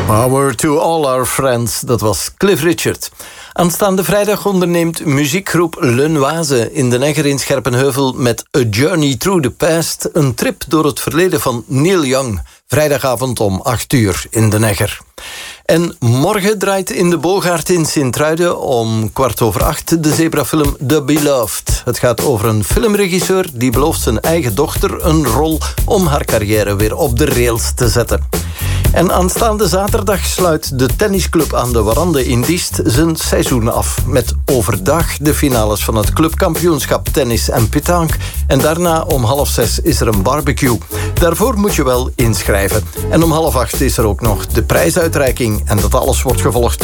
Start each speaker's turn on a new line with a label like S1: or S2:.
S1: Power to all our friends, dat was Cliff Richard. Aanstaande vrijdag onderneemt muziekgroep Le Noise in de Negger in Scherpenheuvel met A Journey Through the Past een trip door het verleden van Neil Young. Vrijdagavond om 8:00 in de Negger. En morgen draait in de Boogaard in Sint-Truiden om 7:15 de zebrafilm The Beloved. Het gaat over een filmregisseur die belooft zijn eigen dochter een rol om haar carrière weer op de rails te zetten. En aanstaande zaterdag sluit de tennisclub aan de Warande in Diest zijn seizoen af. Met overdag de finales van het clubkampioenschap tennis en pétanque. En daarna om 7:30 is er een barbecue. Daarvoor moet je wel inschrijven. En om 7:30 is er ook nog de prijsuitreiking. En dat alles wordt gevolgd